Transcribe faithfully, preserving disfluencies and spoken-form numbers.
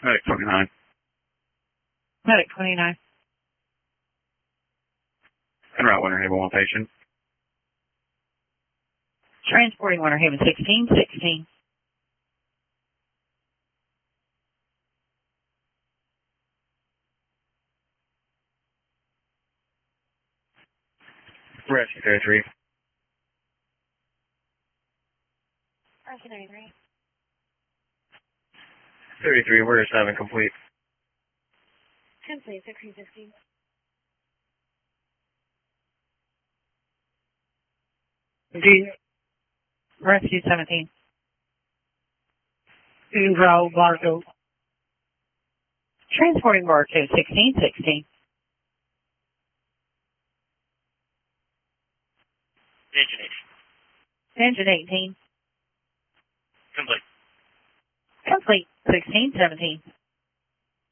Medic twenty-nine. Medic twenty-nine. En route Winter Haven one patient. Transporting Winter Haven sixteen sixteen. Rescue thirty-three. Rescue thirty-three. thirty-three, we're seven complete. Complete, sixteen fifteen. D. Rescue seventeen. Inval Barco. Transporting Barco sixteen sixteen. Engine eighteen. Engine eighteen. Complete. Complete, sixteen seventeen.